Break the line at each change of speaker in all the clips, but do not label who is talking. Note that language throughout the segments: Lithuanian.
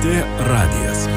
LRT radijas.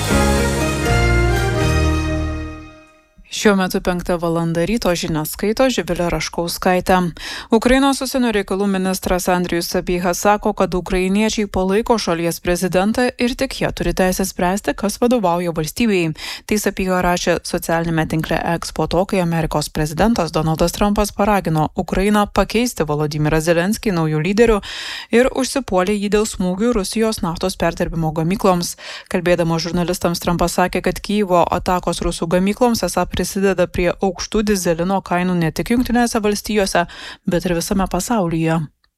Šiuo metu 5 valanda ryto žinias skaito Živilė Raškauskaitė. Ukrainos užsienio reikalų ministras Andrijus Sabiha sako, kad ukrainiečiai palaiko šalies prezidentą ir tik jie turi teisę spręsti, kas vadovauja valstybei. Tai Sabiha rašė socialinėme tinkle X po to, kai Amerikos prezidentas Donaldas Trumpas paragino Ukrainą pakeisti Volodymyrą Zelenskį naujų lyderių ir užsipuolė jį dėl smūgių Rusijos naftos perdirbimo gamykloms. Kalbėdamas žurnalistams, Trumpas sakė, kad Kyjivo atakos rusų gamykloms esą prisideda prie aukštų dyzelino kainų ne tik Jungtinėse valstijose, bet ir visame pasaulyje.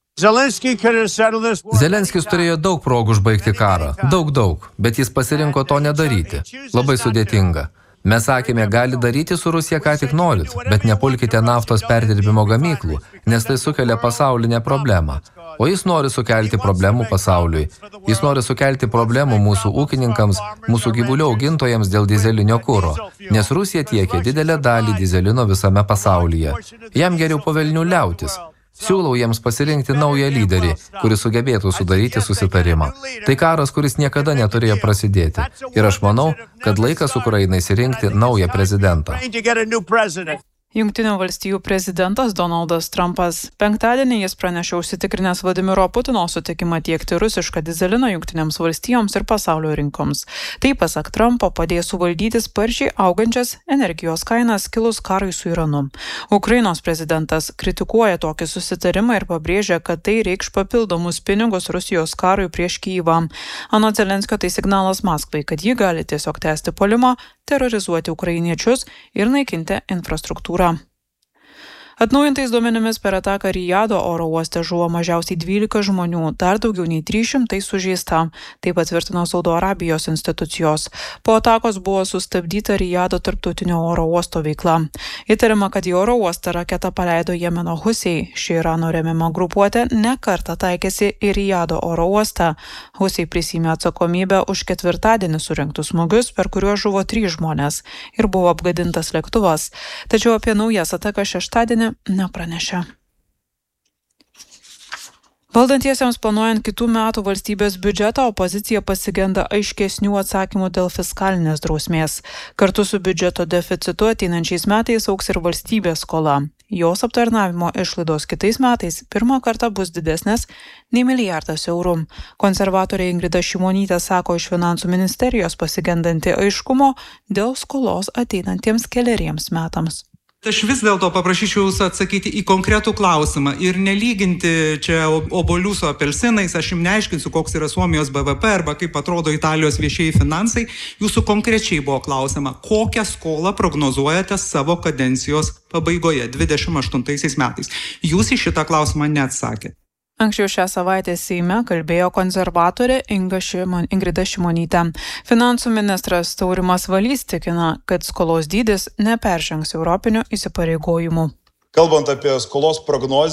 Zelenskis turėjo daug progų užbaigti karą. Daug, bet jis pasirinko to nedaryti. Labai sudėtinga. Mes sakėme, gali daryti su Rusija ką tik norit, bet nepulkite naftos perdirbimo gamyklų, nes tai sukelia pasaulinę problemą. O jis nori sukelti problemų pasauliui. Jis nori sukelti problemų mūsų ūkininkams, mūsų gyvulių augintojams dėl dyzelinio kuro, nes Rusija tiekia didelę dalį dyzelino visame pasaulyje. Jam geriau po velnių liautis. Siūlau jiems pasirinkti naują lyderį, kuris sugebėtų sudaryti susitarimą. Tai karas, kuris niekada neturėjo prasidėti. Ir aš manau, kad laikas Ukrainai išsirinkti naują prezidentą.
Jungtinių valstijų prezidentas Donaldas Trumpas. Penktadienį jis pranešė užsitikrinęs Vladimiro Putino sutikimą tiekti rusišką dyzeliną Jungtinėms valstijoms ir pasaulio rinkoms. Tai, pasak Trumpo, padės suvaldyti sparčiai augančias energijos kainas kilus karui su Iranu. Ukrainos prezidentas kritikuoja tokį susitarimą ir pabrėžia, kad tai reikš papildomus pinigus Rusijos karui prieš Kyjivą. Anot Zelenskio tai signalas Maskvai, kad ji gali tiesiog tęsti puolimą, terorizuoti ukrainiečius ir naikinti infrastruktūrą. Atnaujintais duomenimis per ataką Rijado oro uoste žuvo mažiausiai 12 žmonių, dar daugiau nei 300 sužeista. Tai patvirtino Saudo Arabijos institucijos. Po atakos buvo sustabdyta Rijado tarptautinio oro uosto veikla. Įtariama, kad į oro uostą raketą paleido Jemeno Husiai. Ši Irano remiama grupuotė ne kartą taikėsi į Rijado oro uostą. Husiai prisiėmė atsakomybę už ketvirtadienį surengtus smūgius, per kuriuos žuvo 3 žmonės ir buvo apgadintas lėktuvas. Tačiau apie naujas atakas šeštadienį nepranešė. Valdantiesiems planuojant kitų metų valstybės biudžetą, opozicija pasigenda aiškesnių atsakymų dėl fiskalinės drausmės. Kartu su biudžeto deficitu ateinančiais metais augs ir valstybės skola. Jos aptarnavimo išlaidos kitais metais pirmą kartą bus didesnės nei 1 milijardas eurų. Konservatorė Ingrida Šimonytė sako iš finansų ministerijos pasigendanti aiškumo dėl skolos ateinantiems keleriems metams.
Aš vis dėlto paprašyčiau jūsų atsakyti į konkretų klausimą ir nelyginti čia obuolių su apelsinais. Aš jums neaiškinsiu, koks yra Suomijos BVP arba kaip atrodo Italijos viešieji finansai. Jūsų konkrečiai buvo klausima, kokią skolą prognozuojate savo kadencijos pabaigoje 28 metais. Jūs į šitą klausimą neatsakėte.
Anksčiau šią savaitę Seime kalbėjo konservatorė Ingrida Šimonytė. Finansų ministras Taurimas Valys tikina, kad skolos dydis neperžengs europinių įsipareigojimų.
Kalbant apie skolos prognozę,